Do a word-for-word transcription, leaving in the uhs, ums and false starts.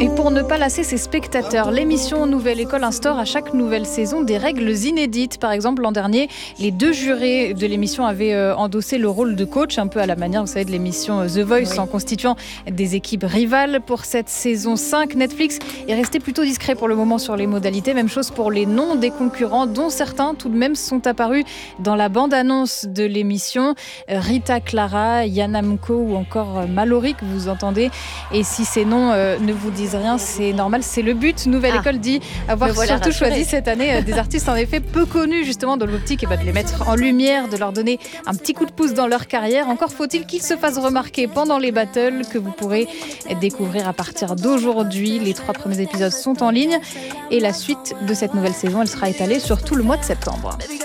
Et pour ne pas lasser ses spectateurs, l'émission Nouvelle École instaure à chaque nouvelle saison des règles inédites. Par exemple, l'an dernier, les deux jurés de l'émission avaient euh, endossé le rôle de coach, un peu à la manière, vous savez, de l'émission The Voice, oui. en constituant des équipes rivales. Pour cette saison cinq, Netflix est resté plutôt discret pour le moment sur les modalités. Même chose pour les noms des concurrents, dont certains tout de même sont apparus dans la bande-annonce de l'émission. Rita Clara, Yana Mko ou encore Mallory, que vous entendez. Et si ces noms euh, ne vous disent rien, c'est normal, c'est le but. Nouvelle ah, École dit avoir voilà, surtout rassuré. choisi cette année des artistes en effet peu connus, justement dans l'optique et bah, de les mettre en lumière, de leur donner un petit coup de pouce dans leur carrière. Encore faut-il qu'ils se fassent remarquer pendant les battles que vous pourrez découvrir à partir d'aujourd'hui. Les trois premiers épisodes sont en ligne et la suite de cette nouvelle saison, elle sera étalée sur tout le mois de septembre.